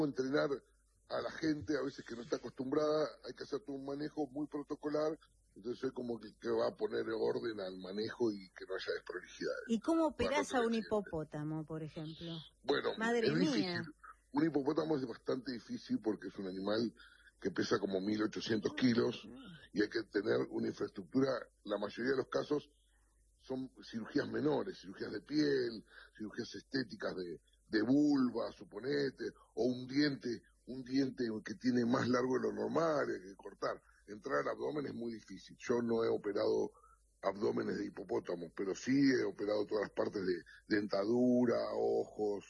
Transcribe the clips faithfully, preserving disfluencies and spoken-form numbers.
entrenar a la gente, a veces que no está acostumbrada, hay que hacer todo un manejo muy protocolar, entonces es como que, que va a poner orden al manejo y que no haya desprolijidades. ¿Y cómo operás a un hipopótamo, por ejemplo? Bueno, Madre es mía. difícil. Un hipopótamo es bastante difícil porque es un animal que pesa como mil ochocientos kilos y hay que tener una infraestructura, la mayoría de los casos son cirugías menores, cirugías de piel, cirugías estéticas de, de vulva, suponete, o un diente, un diente que tiene más largo de lo normal, hay que cortar. Entrar al abdomen es muy difícil. Yo no he operado abdómenes de hipopótamos, pero sí he operado todas las partes de dentadura, ojos,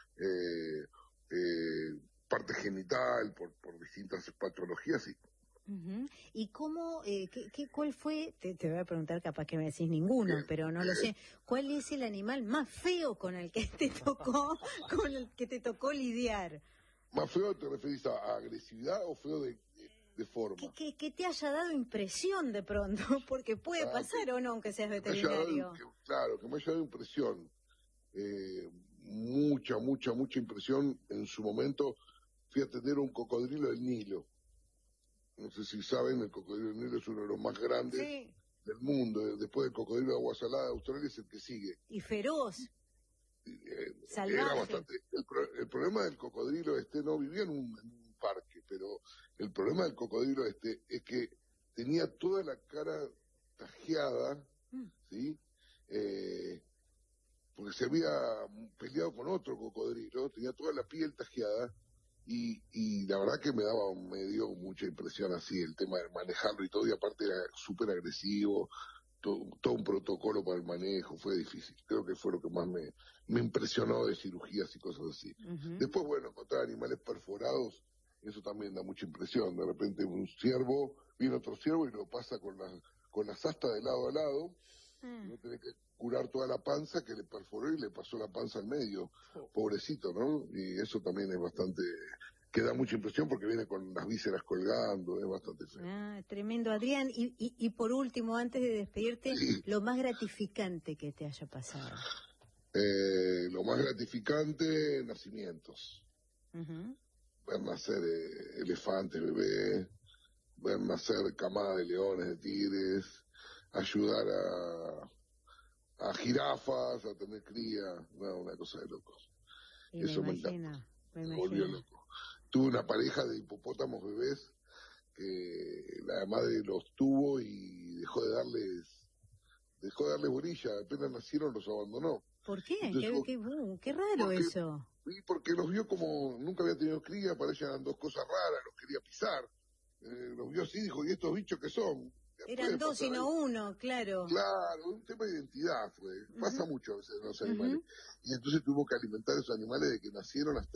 eh, eh, parte genital, por, por distintas patologías, sí. Uh-huh. ¿Y cómo, eh, qué, qué, cuál fue, te, te voy a preguntar, capaz que me decís ninguno, bien, pero no bien. Lo sé, ¿cuál es el animal más feo con el que te tocó, con el que te tocó lidiar? ¿Más feo te referís a, a agresividad o feo de, de, de forma? Que, que, que te haya dado impresión de pronto, porque puede ah, pasar que, o no, aunque seas veterinario. Que, claro, que me haya dado impresión, eh, mucha, mucha, mucha impresión. En su momento fui a atender a un cocodrilo del Nilo. No sé si saben, el cocodrilo del Nilo es uno de los más grandes sí. del mundo. Después del cocodrilo de agua salada de Australia es el que sigue. Y feroz. Eh, era bastante. El, el problema del cocodrilo este no vivía en un, en un parque, pero el problema del cocodrilo este es que tenía toda la cara tajeada, mm. ¿sí? Eh, porque se había peleado con otro cocodrilo, tenía toda la piel tajeada. Y, y la verdad que me daba, me dio mucha impresión así el tema de manejarlo y todo, y aparte era súper agresivo, todo, todo un protocolo para el manejo, fue difícil. Creo que fue lo que más me, me impresionó de cirugías y cosas así. Uh-huh. Después, bueno, encontrar animales perforados, eso también da mucha impresión. De repente un ciervo, viene otro ciervo y lo pasa con las, con las astas de lado a lado, uh-huh. no tiene que curar toda la panza que le perforó y le pasó la panza al medio, pobrecito, ¿no? Y eso también es bastante, que da mucha impresión porque viene con las vísceras colgando, es bastante feo. Ah, tremendo, Adrián. Y, y, y por último, antes de despedirte, sí. lo más gratificante que te haya pasado. Eh, lo más gratificante, nacimientos. Uh-huh. Ver nacer eh, elefantes, bebés, ver nacer camadas de leones, de tigres, ayudar a... a jirafas, a tener cría, no, una cosa de locos. Y Eso me, me imagino, encanta. Me, me imagino. volvió loco. Tuve una pareja de hipopótamos bebés que la madre los tuvo y dejó de darles, dejó de darles bolilla, apenas nacieron los abandonó. ¿Por qué? Entonces, ¿Qué, qué, uh, qué raro porque, eso. Y porque los vio como, nunca había tenido cría, para ella eran dos cosas raras, los quería pisar. Eh, los vio así y dijo, ¿y estos bichos qué son? Eran dos y no uno, claro. Claro, un tema de identidad fue. Uh-huh. Pasa mucho a veces en los animales. Uh-huh. Y entonces tuvimos que alimentar a esos animales de que nacieron hasta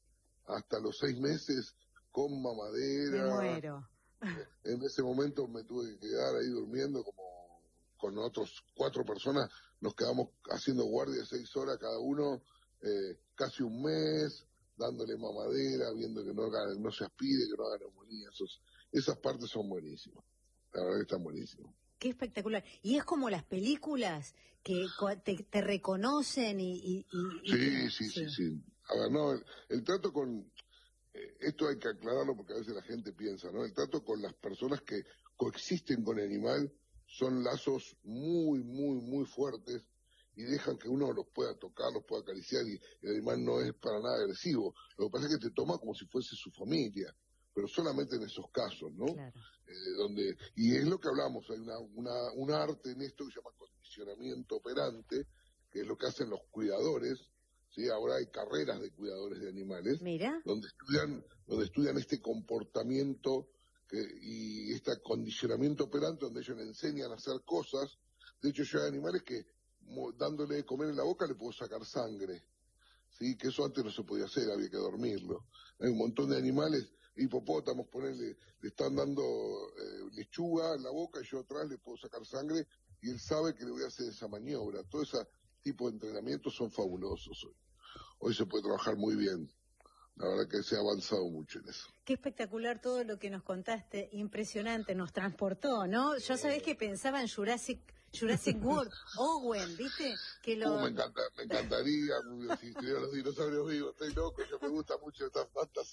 hasta los seis meses con mamadera. Me muero. En ese momento me tuve que quedar ahí durmiendo como con otros cuatro personas. Nos quedamos haciendo guardia seis horas cada uno, eh, casi un mes, dándole mamadera, viendo que no, haga, no se aspire, que no haga neumonía. Esos, esas partes son buenísimas. La verdad que están buenísimos. Qué espectacular. Y es como las películas que te, te reconocen y... y, y sí, y, sí, sí, sí, sí. A ver, no, el, el trato con... Eh, esto hay que aclararlo porque a veces la gente piensa, ¿no? El trato con las personas que coexisten con el animal son lazos muy, muy, muy fuertes y dejan que uno los pueda tocar, los pueda acariciar y el animal no es para nada agresivo. Lo que pasa es que te toma como si fuese su familia. Pero solamente en esos casos, ¿no? Claro. Eh, donde, y es lo que hablamos, hay una, una, un arte en esto que se llama condicionamiento operante, que es lo que hacen los cuidadores, ¿sí? Ahora hay carreras de cuidadores de animales, Mira. donde estudian, donde estudian este comportamiento que, y este condicionamiento operante, donde ellos le enseñan a hacer cosas. De hecho, yo hay animales que dándole de comer en la boca le puedo sacar sangre, ¿sí? Que eso antes no se podía hacer, había que dormirlo. Hay un montón de animales, hipopótamos, ponerle, le están dando eh, lechuga en la boca y yo atrás le puedo sacar sangre y él sabe que le voy a hacer esa maniobra. Todo ese tipo de entrenamientos son fabulosos hoy. Hoy se puede trabajar muy bien. La verdad que se ha avanzado mucho en eso. Qué espectacular todo lo que nos contaste, impresionante, nos transportó, ¿no? Yo sabés que pensaba en Jurassic Jurassic World, Owen, ¿viste? Que lo... Uh, me encanta, me encantaría, si estuvieran los dinosaurios vivos, estoy loco, yo me gusta mucho esta fantasía.